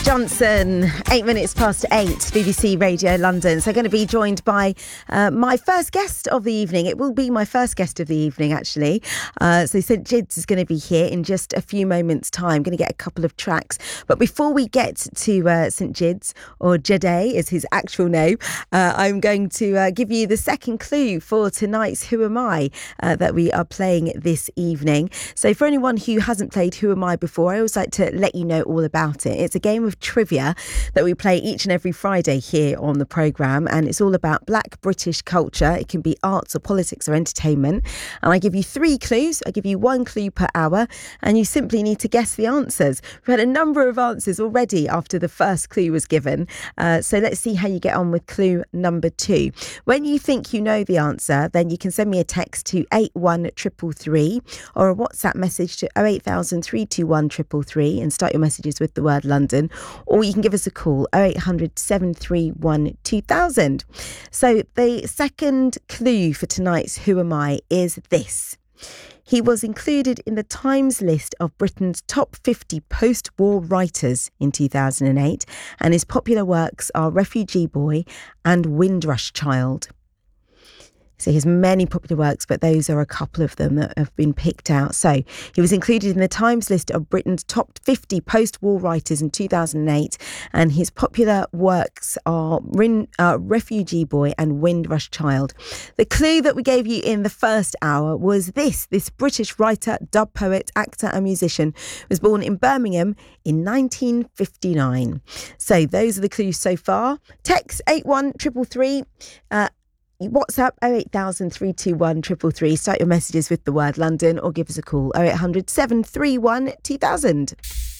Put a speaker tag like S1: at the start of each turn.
S1: Johnson, 8 minutes past 8, BBC Radio London. So going to be joined by my first guest of the evening. It will be my first guest of the evening, actually. So St Jids is going to be here in just a few moments' time. Going to get a couple of tracks. But before we get to St Jids, or Jade is his actual name, I'm going to give you the second clue for tonight's Who Am I that we are playing this evening. So for anyone who hasn't played Who Am I before, I always like to let you know all about it. It's a game of trivia that we play each and every Friday here on the programme, and it's all about Black British culture. It can be arts or politics or entertainment, and I give you 3 clues. I give you 1 clue per hour, and you simply need to guess the answers. We've had a number of answers already after the first clue was given, so let's see how you get on with clue number 2. When you think you know the answer, then you can send me a text to 81333 or a WhatsApp message to 08000 321 333 and start your messages with the word London. Or you can give us a call, 0800 731 2000. So the second clue for tonight's Who Am I is this. He was included in the Times list of Britain's top 50 post-war writers in 2008, and his popular works are Refugee Boy and Windrush Child. So he has many popular works, but those are a couple of them that have been picked out. So he was included in the Times list of Britain's top 50 post-war writers in 2008, and his popular works are Refugee Boy and Windrush Child. The clue that we gave you in the first hour was this British writer, dub poet, actor and musician was born in Birmingham in 1959. So those are the clues so far. Text 81333. WhatsApp 08000 321 333. Start your messages with the word London or give us a call 0800 731 2000.